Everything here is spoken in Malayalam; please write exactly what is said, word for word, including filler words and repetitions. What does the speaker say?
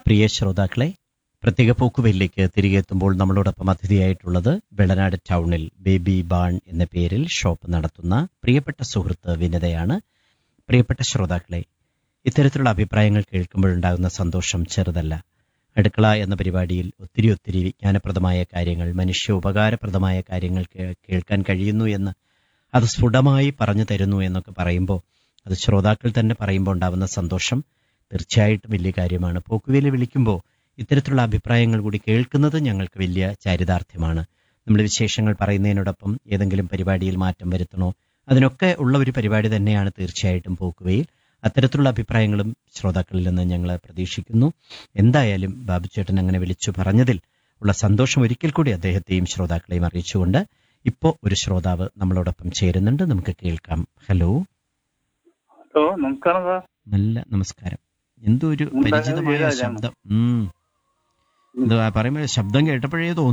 പ്രിയ ശ്രോതാക്കളെ, പ്രത്യേക പോക്കുവെല്ലിലേക്ക് തിരികെ എത്തുമ്പോൾ നമ്മളോടൊപ്പം അതിഥിയായിട്ടുള്ളത് വെള്ളനാട് ടൗണിൽ ബേബി ബാൺ എന്ന പേരിൽ ഷോപ്പ് നടത്തുന്ന പ്രിയപ്പെട്ട സുഹൃത്ത് വിനിതയാണ്. പ്രിയപ്പെട്ട ശ്രോതാക്കളെ, ഇത്തരത്തിലുള്ള അഭിപ്രായങ്ങൾ കേൾക്കുമ്പോഴുണ്ടാകുന്ന സന്തോഷം ചെറുതല്ല. അടുക്കള എന്ന പരിപാടിയിൽ ഒത്തിരി ഒത്തിരി വിജ്ഞാനപ്രദമായ കാര്യങ്ങൾ, മനുഷ്യ ഉപകാരപ്രദമായ കാര്യങ്ങൾ കേൾക്കാൻ കഴിയുന്നു എന്ന്, അത് സ്ഫുടമായി പറഞ്ഞു തരുന്നു എന്നൊക്കെ പറയുമ്പോൾ, അത് ശ്രോതാക്കൾ തന്നെ പറയുമ്പോൾ ഉണ്ടാകുന്ന സന്തോഷം തീർച്ചയായിട്ടും വലിയ കാര്യമാണ്. പോക്കുവേലി വിളിക്കുമ്പോൾ ഇത്തരത്തിലുള്ള അഭിപ്രായങ്ങൾ കൂടി കേൾക്കുന്നത് ഞങ്ങൾക്ക് വലിയ ചാരിതാർത്ഥ്യമാണ്. നമ്മൾ വിശേഷങ്ങൾ പറയുന്നതിനോടൊപ്പം ഏതെങ്കിലും പരിപാടിയിൽ മാറ്റം വരുത്തണോ, അതിനൊക്കെ ഉള്ള ഒരു പരിപാടി തന്നെയാണ് തീർച്ചയായിട്ടും പോക്കുവെയിൽ. അത്തരത്തിലുള്ള അഭിപ്രായങ്ങളും ശ്രോതാക്കളിൽ നിന്ന് ഞങ്ങൾ പ്രതീക്ഷിക്കുന്നു. എന്തായാലും ബാബുചേട്ടൻ അങ്ങനെ വിളിച്ചു പറഞ്ഞതിൽ ഉള്ള സന്തോഷം ഒരിക്കൽ കൂടി അദ്ദേഹത്തെയും ശ്രോതാക്കളെയും അറിയിച്ചുകൊണ്ട് ഇപ്പോൾ ഒരു ശ്രോതാവ് നമ്മളോടൊപ്പം ചേരുന്നുണ്ട്. നമുക്ക് കേൾക്കാം. ഹലോ. ഹലോ, നമസ്കാരം സാർ. നല്ല നമസ്കാരം. എന്തോ ഒരു പരിചിതമായ ശബ്ദം. ഉം എന്തോ പറയുമ്പോൾ ശബ്ദം കേട്ടപ്പോഴേ തോന്നി